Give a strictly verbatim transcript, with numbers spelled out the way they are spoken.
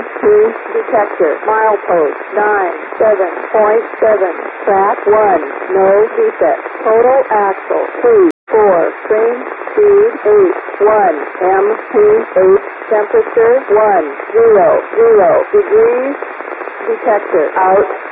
two detector. Milepost nine seven point seven. Track one. No defect. Total axle two four. Train speed eight one. M P eight. Temperature one zero zero degrees. Detector out.